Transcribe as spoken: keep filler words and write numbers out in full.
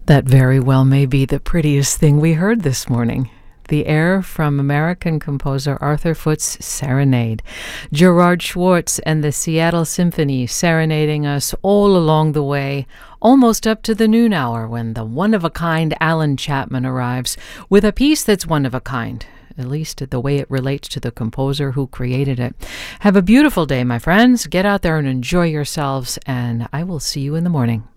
That very well may be the prettiest thing we heard this morning. The air from American composer Arthur Foote's Serenade. Gerard Schwartz and the Seattle Symphony serenading us all along the way, almost up to the noon hour when the one-of-a-kind Alan Chapman arrives with a piece that's one of a kind, at least the way it relates to the composer who created it. Have a beautiful day, my friends. Get out there and enjoy yourselves, and I will see you in the morning.